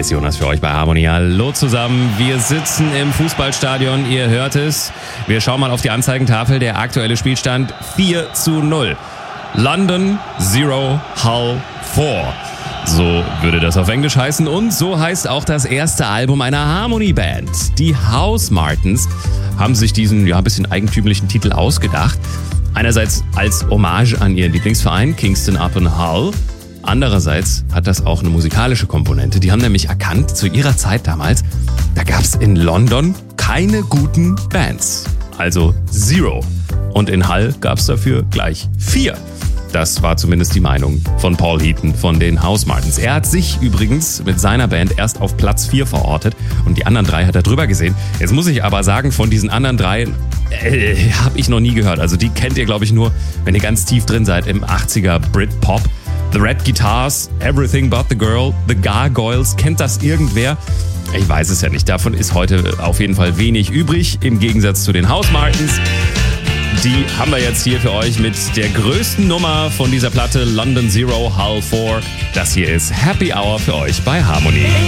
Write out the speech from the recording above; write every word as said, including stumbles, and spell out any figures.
ist Jonas für euch bei Harmony. Hallo zusammen. Wir sitzen im Fußballstadion, ihr hört es. Wir schauen mal auf die Anzeigentafel. Der aktuelle Spielstand vier zu null. London Zero, Hull vier. So würde das auf Englisch heißen. Und so heißt auch das erste Album einer Harmony-Band. Die Housemartins haben sich diesen ja ein bisschen eigentümlichen Titel ausgedacht. Einerseits als Hommage an ihren Lieblingsverein Kingston upon Hull. Andererseits hat das auch eine musikalische Komponente. Die haben nämlich erkannt, zu ihrer Zeit damals, da gab es in London keine guten Bands. Also Zero. Und in Hull gab es dafür gleich vier. Das war zumindest die Meinung von Paul Heaton von den Housemartins. Er hat sich übrigens mit seiner Band erst auf Platz vier verortet und die anderen drei hat er drüber gesehen. Jetzt muss ich aber sagen, von diesen anderen drei äh, habe ich noch nie gehört. Also die kennt ihr, glaube ich, nur, wenn ihr ganz tief drin seid im achtziger Britpop. The Red Guitars, Everything But The Girl, The Gargoyles. Kennt das irgendwer? Ich weiß es ja nicht. Davon ist heute auf jeden Fall wenig übrig, im Gegensatz zu den Housemartins. Die haben wir jetzt hier für euch mit der größten Nummer von dieser Platte, London Zero, Hull vier. Das hier ist Happy Hour für euch bei Harmony.